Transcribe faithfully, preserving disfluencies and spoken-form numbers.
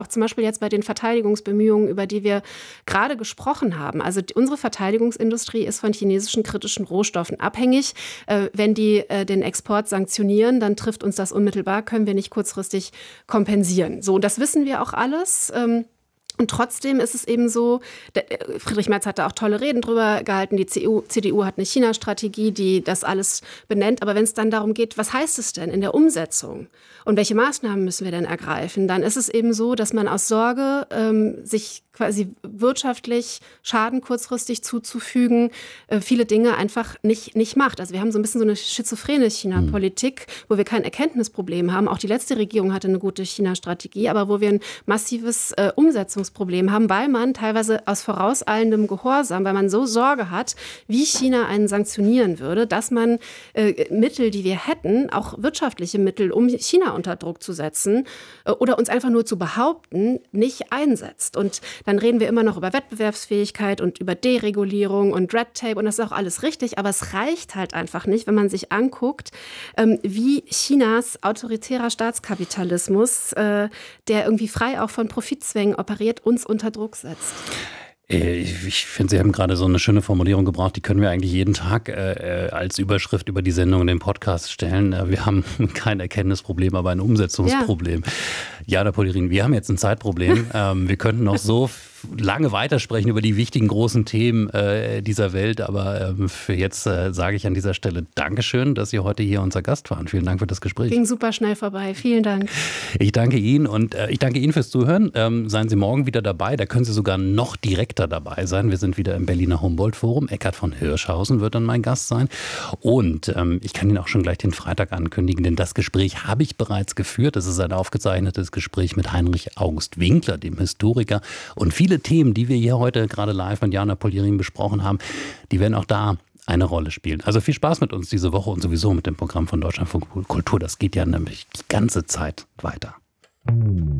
Auch zum Beispiel jetzt bei den Verteidigungsbemühungen, über die wir gerade gesprochen haben. Also die, unsere Verteidigungsindustrie ist von chinesischen kritischen Rohstoffen abhängig. Äh, wenn die äh, den Export sanktionieren, dann trifft uns das unmittelbar, können wir nicht kurzfristig kompensieren. So, das wissen wir auch alles. Ähm, Und trotzdem ist es eben so, Friedrich Merz hat da auch tolle Reden drüber gehalten, die C D U hat eine China-Strategie, die das alles benennt. Aber wenn es dann darum geht, was heißt es denn in der Umsetzung und welche Maßnahmen müssen wir denn ergreifen, dann ist es eben so, dass man aus Sorge, ähm, sich quasi wirtschaftlich Schaden kurzfristig zuzufügen, äh, viele Dinge einfach nicht, nicht macht. Also wir haben so ein bisschen so eine schizophrene China-Politik, mhm. wo wir kein Erkenntnisproblem haben. Auch die letzte Regierung hatte eine gute China-Strategie, aber wo wir ein massives äh, Umsetzungsproblem haben, weil man teilweise aus vorauseilendem Gehorsam, weil man so Sorge hat, wie China einen sanktionieren würde, dass man äh, Mittel, die wir hätten, auch wirtschaftliche Mittel, um China unter Druck zu setzen äh, oder uns einfach nur zu behaupten, nicht einsetzt. Und dann reden wir immer noch über Wettbewerbsfähigkeit und über Deregulierung und Red Tape und das ist auch alles richtig, aber es reicht halt einfach nicht, wenn man sich anguckt, ähm, wie Chinas autoritärer Staatskapitalismus, äh, der irgendwie frei auch von Profitzwängen operiert, uns unter Druck setzt. Ich finde, Sie haben gerade so eine schöne Formulierung gebraucht, die können wir eigentlich jeden Tag äh, als Überschrift über die Sendung in den Podcast stellen. Wir haben kein Erkenntnisproblem, aber ein Umsetzungsproblem. Ja, Jana Polirin, wir haben jetzt ein Zeitproblem. ähm, wir könnten noch so lange weitersprechen über die wichtigen großen Themen äh, dieser Welt, aber ähm, für jetzt äh, sage ich an dieser Stelle Dankeschön, dass Sie heute hier unser Gast waren. Vielen Dank für das Gespräch. Ging super schnell vorbei. Vielen Dank. Ich danke Ihnen und äh, ich danke Ihnen fürs Zuhören. Ähm, seien Sie morgen wieder dabei. Da können Sie sogar noch direkter dabei sein. Wir sind wieder im Berliner Humboldt-Forum. Eckhard von Hirschhausen wird dann mein Gast sein. Und ähm, ich kann Ihnen auch schon gleich den Freitag ankündigen, denn das Gespräch habe ich bereits geführt. Das ist ein aufgezeichnetes Gespräch mit Heinrich August Winkler, dem Historiker. Und viele Themen, die wir hier heute gerade live mit Jana Polirin besprochen haben, die werden auch da eine Rolle spielen. Also viel Spaß mit uns diese Woche und sowieso mit dem Programm von Deutschlandfunk Kultur. Das geht ja nämlich die ganze Zeit weiter.